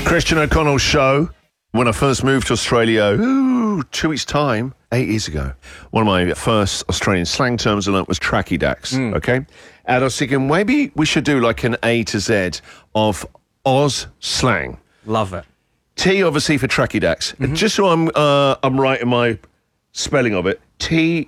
Christian O'Connell Show. When I first moved to Australia, 2 weeks' time, 8 years ago, one of my first Australian slang terms I learnt was tracky dacks, okay? And I was thinking, maybe we should do like an A to Z of Oz slang. Love it. T, obviously, for tracky dacks. Just so I'm right in my spelling of it, T-R-A-K-K-Y.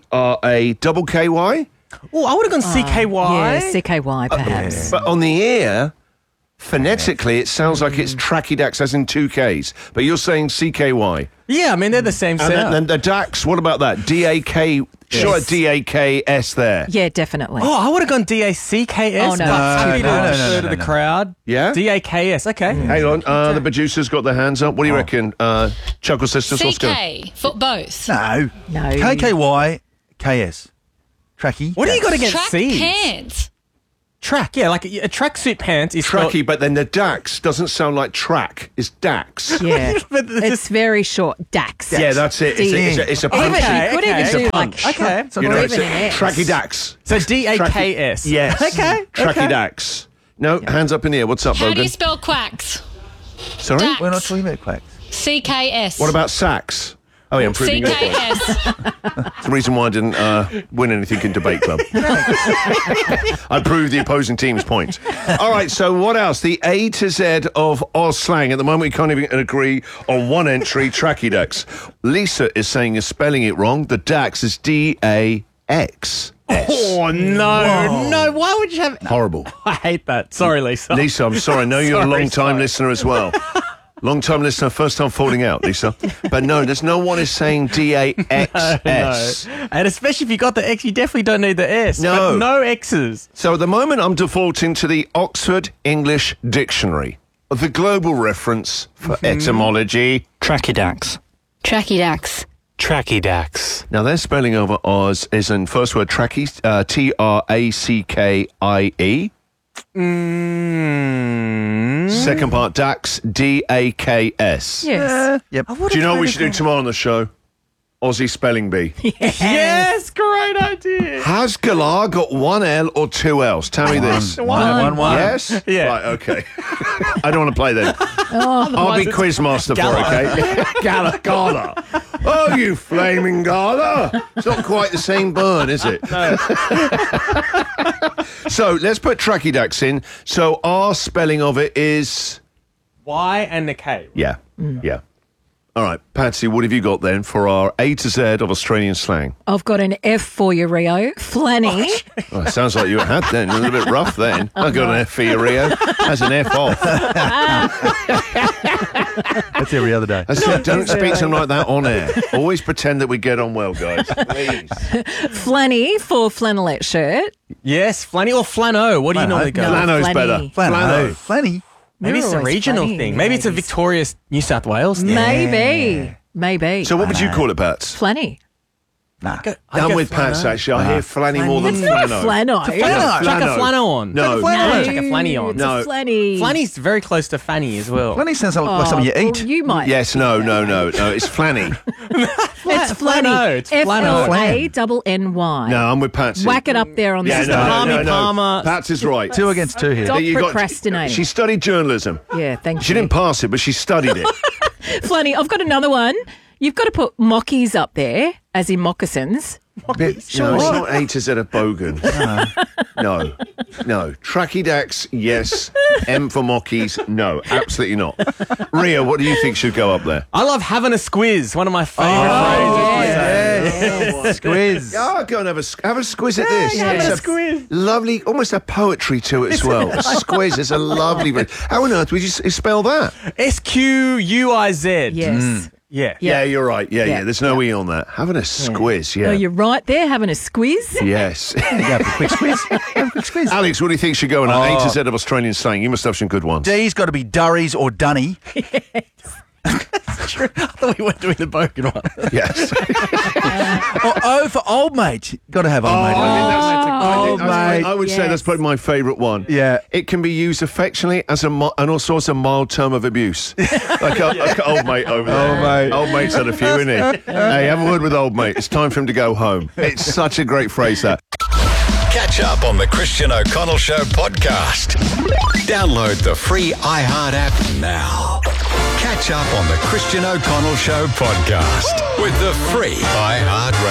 Oh, I would have gone CKY. Yeah, CKY perhaps. But on the ear, phonetically, it sounds like it's tracky dacks as in 2 Ks. But you're saying CKY. Yeah, I mean, they're the same And sound. then the dacks, what about that? D-A-K, sure, D-A-K-S there. Yeah, definitely. Oh, I would have gone DACKS. Oh, no, but it's happy too to much. refer to the crowd. Yeah? DAKS, okay. Hang on, the producers got their hands up. What do you reckon? Chuckle Sisters, what's going on? CK for both. No. KKY, KS. Tracky. What do you got against Track C's? pants. Track, yeah, like a tracksuit pants is spelled- Tracky, but then the dacks doesn't sound like track. It's dacks. Yeah, But it's very short. Dax. Yeah, that's it. It's a punchy. Okay, You could even okay. do like Okay. You know, or it's even an X. tracky dacks. So DAKS. Yes. Okay. Tracky dacks. No, hands up in the air. What's up, How do Bogan? you spell quacks? Sorry? Dax. We're not talking about quacks. CKS. What about sacks? Oh, yeah, I'm proving your point. CKS. It's the reason why I didn't win anything in Debate Club. I proved the opposing team's point. All right, so what else? The A to Z of Oz slang. At the moment, we can't even agree on one entry, tracky dacks. Lisa is saying you're spelling it wrong. The dax is D-A-X. Oh, no. No, why would you have... Horrible. I hate that. Sorry, Lisa. Lisa, I'm sorry. I know you're a Sorry, long-time sorry. listener as well. Long-time listener, first time falling out, Lisa. But no, there's no one is saying D-A-X-S. No. And especially if you got the X, you definitely don't need the S. No. But no X's. So at the moment, I'm defaulting to the Oxford English Dictionary, the global reference for etymology. Tracky dacks. Tracky dacks. Tracky dacks. Now, their spelling of Oz is in first word tracky, T-R-A-C-K-I-E. Second part dax, D-A-K-S. Yes. Yep. Do you know what we should do tomorrow on the show? Aussie Spelling Bee. Yes, great idea. Has Galar got one L or two L's? Tell me this. One. Yes? Yeah. Right, okay. I don't want to play then. I'll be quizmaster for it, okay? Gala. Oh, you flaming Gala. It's not quite the same burn, is it? No. So, let's put tracky dacks in. So, our spelling of it is... Y and the K. Yeah. Yeah. All right, Patsy, what have you got then for our A to Z of Australian slang? I've got an F for you, Rio. Flanny. Oh, it sounds like you had then. A little bit rough then. I got an F for you, Rio. That's an F off. That's every other day. I said, don't speak to them like that on air. Always pretend that we get on well, guys. Please. Flanny for flannelette shirt. Yes, Flanny or Flano. What do you Flano. normally go? No. with? Flano's Flanny. better. Flano. Flanny. Maybe it's a You're always regional funny thing. in Maybe it's a the 80s. Victorious, New South Wales thing. Maybe. So what would you call it, Pats? Flanny. Nah. I'm with Pats, actually. I hear flanny more than It's not a flano. flano. Chuck a flano on. No. Chuck a flanny on. It's No. a flanny. Flanny's very close to fanny as well. Flanny sounds like something you eat. Well, you might. Yes, no, it's flanny. It's flanny. Flano, it's flano. F-L-A-N-N-Y. No, I'm with Patsy. Whack it up there on the Yeah, system. Palmy Palmer. Pats is right. 2 against 2 here. Stop You got- procrastinating. She studied journalism. Yeah, thank She you. didn't pass it, but she studied it. Flanny, I've got another one. You've got to put mockies up there, as in moccasins. No, it's not A to Z of Bogan. No. Tracky dacks, yes. M for mockies, no. Absolutely not. Ria, what do you think should go up there? I love having a squiz. One of my favourite phrases. Squiz. Oh, go and have a squiz at this. have It's a squiz. Lovely, almost a poetry to it as well. A squiz is a lovely word. How on earth would you spell that? SQUIZ. Yes. Yeah. Yeah, you're right. Yeah. Yeah. There's no E on that. Having a squiz, yeah. Oh, you're right there, having a squiz. Yes. Yeah, quick squiz. Quick squiz. Alex, what do you think should go in an A to Z of Australian slang? You must have some good ones. D's got to be Durries or Dunny. I thought we weren't doing the Bogan one. Yes. Or O for old mate. Got to have old mate. I would say that's probably my favourite one. Yeah. It can be used affectionately as and also as a mild term of abuse. like old mate over there. Old mate. Old mate's had a few, isn't he? Hey, have a word with old mate. It's time for him to go home. It's such a great phrase, that. Catch up on the Christian O'Connell Show podcast. Download the free iHeart app now. Catch up on the Christian O'Connell Show podcast with the free iHeart